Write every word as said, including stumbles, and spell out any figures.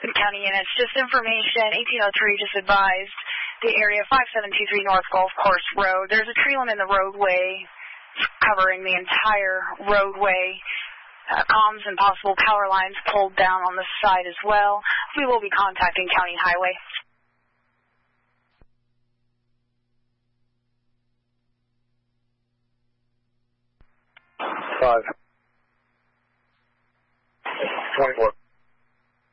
County units, just information, eighteen oh three just advised the area five seven two three North Golf Course Road. There's a tree limb in the roadway covering the entire roadway. Uh, comms and possible power lines pulled down on the side as well. We will be contacting County Highway. Five. twenty-four.